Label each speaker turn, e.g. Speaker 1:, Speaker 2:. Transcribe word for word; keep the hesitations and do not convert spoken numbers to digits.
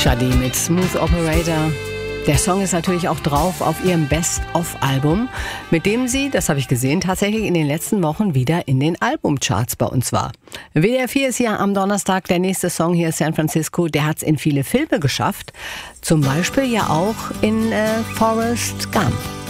Speaker 1: Shadi mit Smooth Operator. Der Song ist natürlich auch drauf auf ihrem Best-of-Album, mit dem sie, das habe ich gesehen, tatsächlich in den letzten Wochen wieder in den Albumcharts bei uns war. W D R vier ist ja am Donnerstag der nächste Song hier, San Francisco. Der hat es in viele Filme geschafft, zum Beispiel ja auch in äh, Forrest Gump.